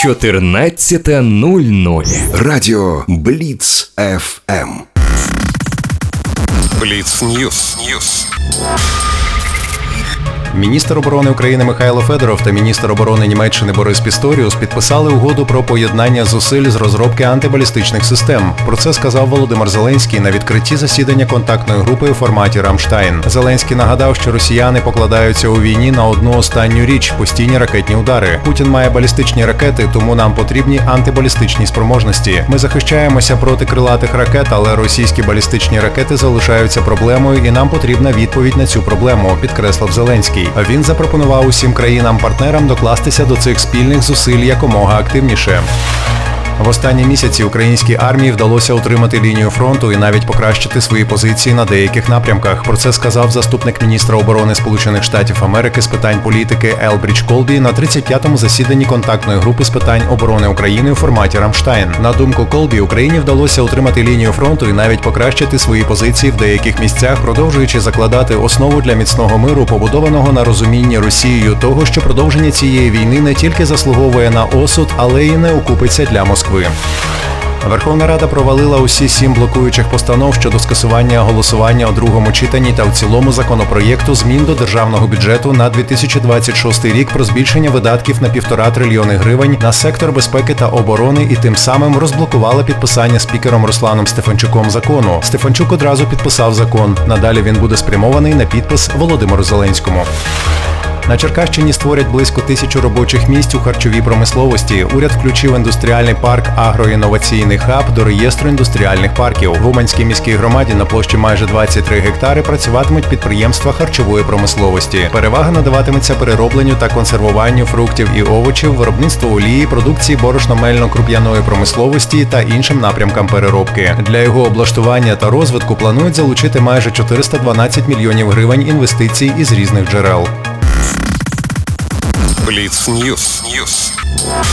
14:00. Радіо Бліц ФМ. Бліц Ньюс. Міністр оборони України Михайло Федоров та міністр оборони Німеччини Борис Пісторіус підписали угоду про поєднання зусиль з розробки антибалістичних систем. Про це сказав Володимир Зеленський на відкритті засідання контактної групи у форматі «Рамштайн». Зеленський нагадав, що росіяни покладаються у війні на одну останню річ – постійні ракетні удари. Путін має балістичні ракети, тому нам потрібні антибалістичні спроможності. Ми захищаємося проти крилатих ракет, але російські балістичні ракети залишаються проблемою і нам потрібна відповідь на цю проблему, підкреслив Зеленський. Він запропонував усім країнам-партнерам докластися до цих спільних зусиль якомога активніше. В останні місяці українській армії вдалося утримати лінію фронту і навіть покращити свої позиції на деяких напрямках. Про це сказав заступник міністра оборони Сполучених Штатів Америки з питань політики Елбрідж Колбі на 35-му засіданні контактної групи з питань оборони України у форматі «Рамштайн». На думку Колбі, Україні вдалося утримати лінію фронту і навіть покращити свої позиції в деяких місцях, продовжуючи закладати основу для міцного миру, побудованого на розумінні Росією того, що продовження цієї війни не тільки заслуговує на осуд, але й не окупиться для Москви. Верховна Рада провалила усі 7 блокуючих постанов щодо скасування голосування у другому читанні та в цілому законопроєкту змін до державного бюджету на 2026 рік про збільшення видатків на 1,5 трильйони гривень на сектор безпеки та оборони і тим самим розблокувала підписання спікером Русланом Стефанчуком закону. Стефанчук одразу підписав закон. Надалі він буде спрямований на підпис Володимиру Зеленському. На Черкащині створять близько 1000 робочих місць у харчовій промисловості. Уряд включив індустріальний парк «Агроінноваційний хаб» до реєстру індустріальних парків. В Уманській міській громаді на площі майже 23 гектари працюватимуть підприємства харчової промисловості. Перевага надаватиметься переробленню та консервуванню фруктів і овочів, виробництву олії, продукції борошно-мельно-круп'яної промисловості та іншим напрямкам переробки. Для його облаштування та розвитку планують залучити майже 412 мільйонів гривень інвестицій із різних джерел. Бліц Ньюс.